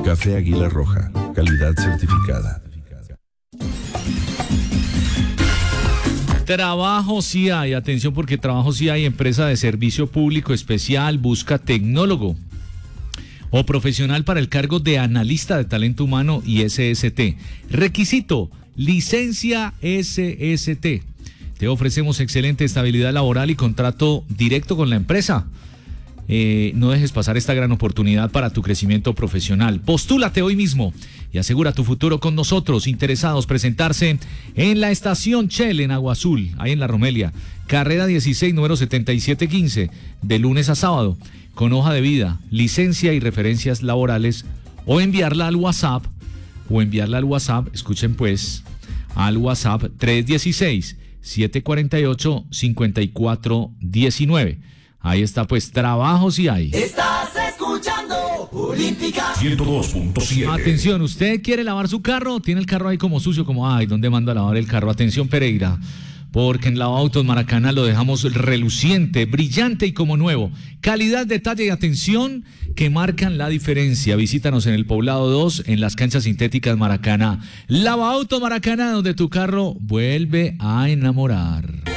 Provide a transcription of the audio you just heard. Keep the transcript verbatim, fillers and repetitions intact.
Café Águila Roja, calidad certificada. Trabajo sí hay, atención porque trabajo sí hay, empresa de servicio público especial, busca tecnólogo o profesional para el cargo de analista de talento humano y S S T. Requisito, licencia S S T. Te ofrecemos excelente estabilidad laboral y contrato directo con la empresa. Eh, no dejes pasar esta gran oportunidad para tu crecimiento profesional. Postúlate hoy mismo y asegura tu futuro con nosotros. Interesados, presentarse en la estación Shell en Agua Azul, ahí en La Romelia, carrera dieciséis, número setenta y siete quince, de lunes a sábado, con hoja de vida, licencia y referencias laborales, o enviarla al WhatsApp, o enviarla al WhatsApp, escuchen pues, al WhatsApp tres uno seis, siete cuatro ocho, cinco cuatro uno nueve. Ahí está, pues, trabajo sí hay. Estás escuchando Olímpica ciento dos punto siete. Atención, ¿usted quiere lavar su carro? Tiene el carro ahí como sucio, como, ay, ¿dónde mando a lavar el carro? Atención, Pereira, porque en Lavautos Maracaná lo dejamos reluciente, brillante y como nuevo. Calidad, detalle y atención que marcan la diferencia. Visítanos en el Poblado dos, en las canchas sintéticas Maracaná. Lavautos Maracaná, donde tu carro vuelve a enamorar.